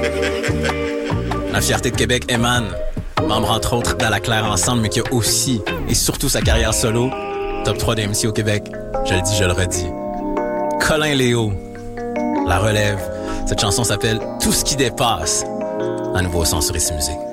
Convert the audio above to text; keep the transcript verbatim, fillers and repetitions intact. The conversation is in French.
La fierté de Québec émane, membre entre autres d'À la Claire Ensemble, mais qui a aussi et surtout sa carrière solo, top trois des M C au Québec, je le dis, je le redis. Colin Léo, La Relève, cette chanson s'appelle Tout ce qui dépasse, à nouveau au Sens sur Ici Musique.